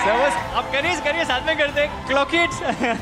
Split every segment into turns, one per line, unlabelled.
बस आप करिए साथ में करते clock it.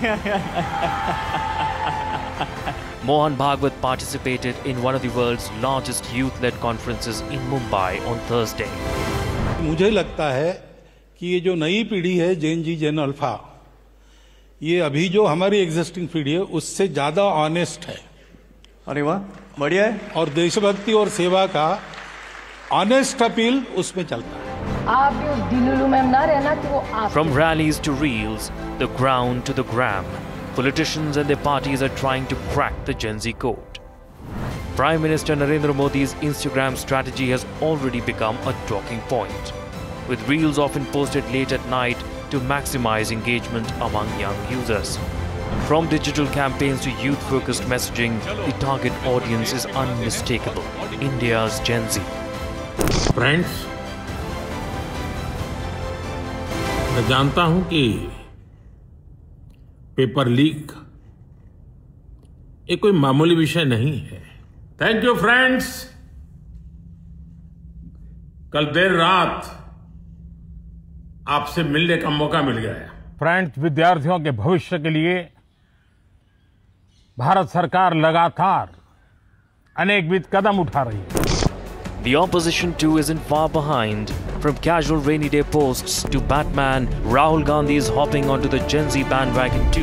Mohan Bhagwat participated in one of the world's largest youth-led conferences in Mumbai on Thursday.
मुझे लगता है कि ये जो नई पीढ़ी है जेन जी जेन अल्फा, ये अभी जो हमारी एग्जिस्टिंग पीढ़ी है उससे ज्यादा ऑनेस्ट है.
अरे वाह, बढ़िया है.
और देशभक्ति और सेवा का ऑनेस्ट अपील उसमें चलता है.
आप भी उस दिलुलु में ना रहना कि वो आप.
From rallies to reels, the ground to the gram, politicians and their parties are trying to crack the Gen Z code. Prime Minister Narendra Modi's Instagram strategy has already become a talking point, with reels often posted late at night to maximize engagement among young users. From digital campaigns to youth-focused messaging, the target audience is unmistakable: India's Gen Z.
Friends, मैं जानता हूं कि paper leak ये कोई मामूली विषय नहीं है. Thank you friends. कल देर रात आपसे मिलने का मौका मिल गया. फ्रेंड्स, विद्यार्थियों के भविष्य के लिए भारत सरकार लगातार अनेकविध कदम उठा रही है.
The opposition too isn't far behind. From casual rainy day posts to Batman, Rahul Gandhi is hopping onto the Gen Z bandwagon too.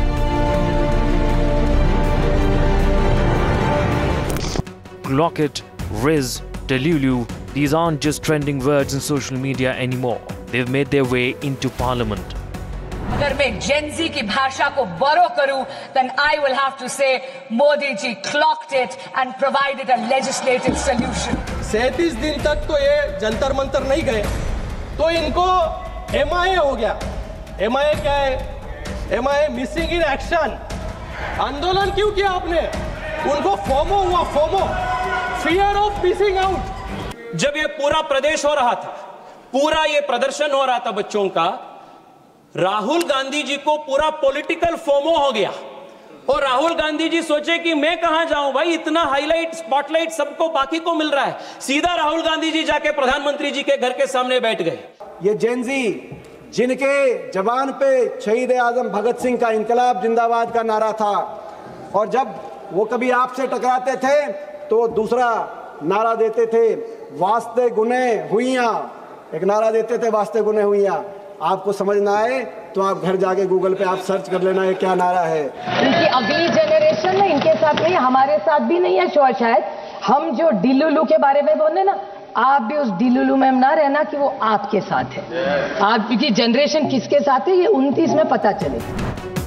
Clock it, Riz, Delulu, these aren't just trending words in social media anymore. They've made their way into parliament.
अगर मैं Gen Z की भाषा को borrow करूं, then I will have to say Modi ji clocked it and provided a legislative solution.
37 दिन तक तो ये जंतर मंतर नहीं गए, तो इनको MIA हो गया. MIA क्या है? MIA missing in action. आंदोलन क्यों किया आपने? उनको फोमो हुआ, FOMO, fear of missing out.
जब ये पूरा प्रदेश हो रहा था, पूरा ये प्रदर्शन हो रहा था बच्चों का, राहुल गांधी जी को पूरा पॉलिटिकल फोमो हो गया और राहुल गांधी जी सोचे कि मैं कहां जाऊं भाई, इतना हाईलाइट स्पॉटलाइट सबको बाकी को मिल रहा है. सीधा राहुल गांधी जी जाके प्रधानमंत्री जी के घर के सामने बैठ गए.
ये जेन जी जिनके जबान पे शहीद आजम भगत सिंह का इनकलाब जिंदाबाद का नारा था, और जब वो कभी आपसे टकराते थे तो दूसरा नारा देते थे, वास्ते गुने हुइयां. एक नारा देते थे, वास्ते गुने हुइयां. आपको समझ ना आए तो आप घर जाके गूगल पे आप सर्च कर लेना ये क्या नारा है.
इनकी अगली जनरेशन है, इनके साथ नहीं, हमारे साथ भी नहीं है शायद. हम जो डिलुलु के बारे में बोले ना, आप भी उस डिलुलु में ना रहना कि वो आपके साथ है. आपकी जनरेशन किसके साथ है ये 29 में पता चलेगा.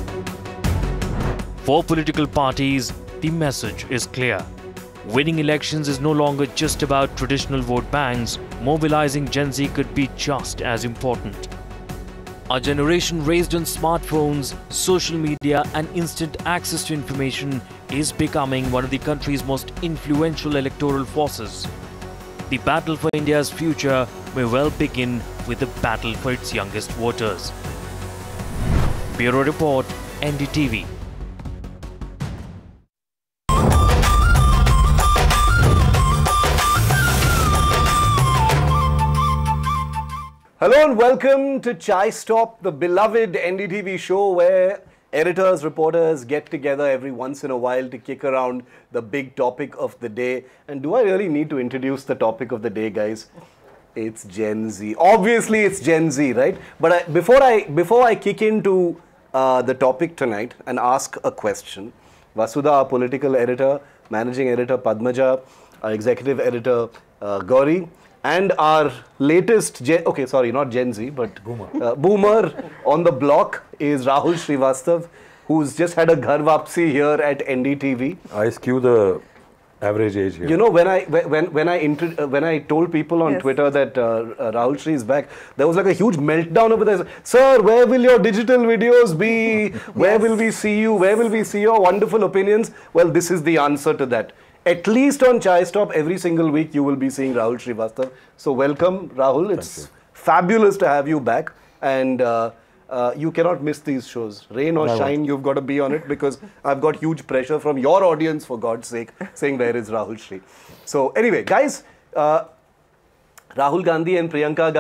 For political parties, the message is clear. Winning elections is no longer just about traditional vote banks. Mobilizing Gen Z could be just as important. A generation raised on smartphones, social media and instant access to information is becoming one of the country's most influential electoral forces. The battle for India's future may well begin with the battle for its youngest voters. Bureau Report, NDTV.
Hello and welcome to Chai Stop, the beloved NDTV show where editors, reporters get together every once in a while to kick around the big topic of the day. And do I really need to introduce the topic of the day, guys? It's Gen Z. Obviously, it's Gen Z, right? But before I kick into the topic tonight and ask a question, Vasudha, our political editor, managing editor Padmaja, our executive editor Gauri, and our latest, okay, sorry, not Gen Z, but boomer on the block is Rahul Srivastav, who's just had a ghar vapsi here at NDTV.
I skew the average age here.
You know, when I told people on Twitter that Rahul Sri is back, there was like a huge meltdown over there. Sir, where will your digital videos be? Where will we see you? Where will we see your wonderful opinions? Well, this is the answer to that. At least on Chai Stop, every single week you will be seeing Rahul Srivastav. So welcome, Rahul. It's fabulous to have you back. And you cannot miss these shows. Rain or shine, you've got to be on it because I've got huge pressure from your audience, for God's sake, saying where is Rahul Sri. So anyway, guys, Rahul Gandhi and Priyanka Gandhi